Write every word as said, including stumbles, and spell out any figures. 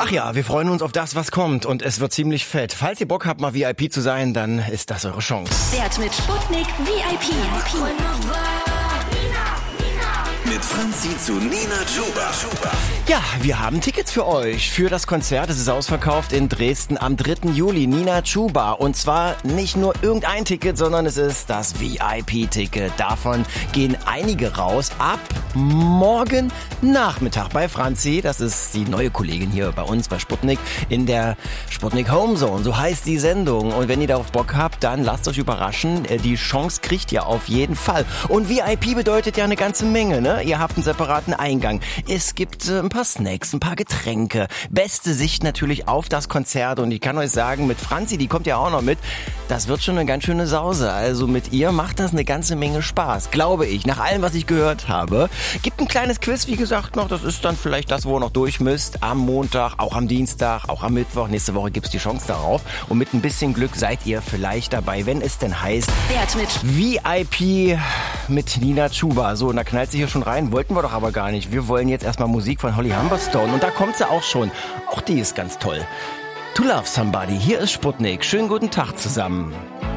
Ach ja, wir freuen uns auf das, was kommt und es wird ziemlich fett. Falls ihr Bock habt, mal V I P zu sein, dann ist das eure Chance. Wert mit Sputnik V I P. Mit Franzi zu Nina Chuba. Ja, wir haben Tickets für euch für das Konzert. Es ist ausverkauft in Dresden am dritten Juli. Nina Chuba. Und zwar nicht nur irgendein Ticket, sondern es ist das V I P-Ticket. Davon gehen einige raus ab morgen Nachmittag bei Franzi. Das ist die neue Kollegin hier bei uns bei Sputnik in der Sputnik Homezone. So heißt die Sendung. Und wenn ihr darauf Bock habt, dann lasst euch überraschen. Die Chance kriegt ihr auf jeden Fall. Und V I P bedeutet ja eine ganze Menge, ne? Ihr habt einen separaten Eingang. Es gibt äh, ein paar Snacks, ein paar Getränke. Beste Sicht natürlich auf das Konzert. Und ich kann euch sagen, mit Franzi, die kommt ja auch noch mit, das wird schon eine ganz schöne Sause. Also mit ihr macht das eine ganze Menge Spaß, glaube ich. Nach allem, was ich gehört habe. Gibt ein kleines Quiz, wie gesagt, noch. Das ist dann vielleicht das, wo ihr noch durch müsst. Am Montag, auch am Dienstag, auch am Mittwoch. Nächste Woche gibt's die Chance darauf. Und mit ein bisschen Glück seid ihr vielleicht dabei, wenn es denn heißt Wert mit V I P mit Nina Chuba. So, und da knallt sich hier schon rein. Wollten wir doch aber gar nicht. Wir wollen jetzt erstmal Musik von Holly Humberstone. Und da kommt sie auch schon. Auch die ist ganz toll. To Love Somebody. Hier ist Sputnik. Schönen guten Tag zusammen.